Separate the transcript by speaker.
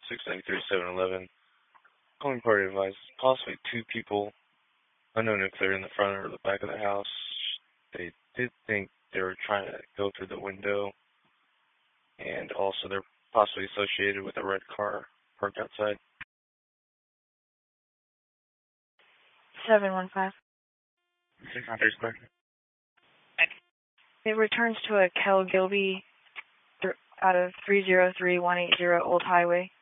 Speaker 1: 693-711. Calling party advised possibly two people, unknown if they're in the front or the back of the house. They did think they were trying to go through the window, and also they're possibly associated with a red car parked outside.
Speaker 2: 715.
Speaker 1: 693 square.
Speaker 2: It returns to a Kel Gilby out of 303180 Old Highway.